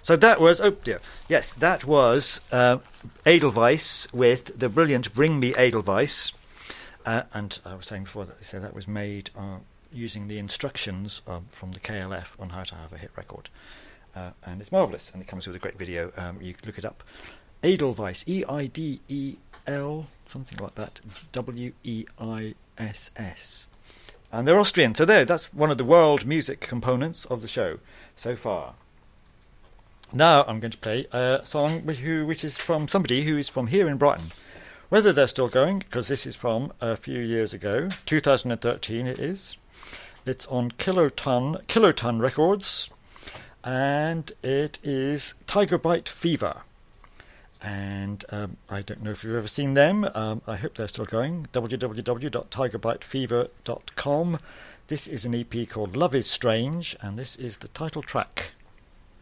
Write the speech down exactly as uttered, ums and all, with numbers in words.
So that was, oh dear, yes, that was uh, Edelweiss with the brilliant Bring Me Edelweiss. Uh, and I was saying before that they said that was made uh, using the instructions um, from the K L F on how to have a hit record. Uh, and it's marvellous, and it comes with a great video. Um, you can look it up. Edelweiss, E I D E L, something like that, W E I S S. And they're Austrian, so there, that's one of the world music components of the show so far. Now I'm going to play a song which, who, which is from somebody who is from here in Brighton. Whether they're still going, because this is from a few years ago, two thousand thirteen it is. It's on Kiloton, Kiloton Records, and it is Tiger Bite Fever. And um, I don't know if you've ever seen them. Um, I hope they're still going. w w w dot tiger bite fever dot com. This is an E P called Love is Strange, and this is the title track.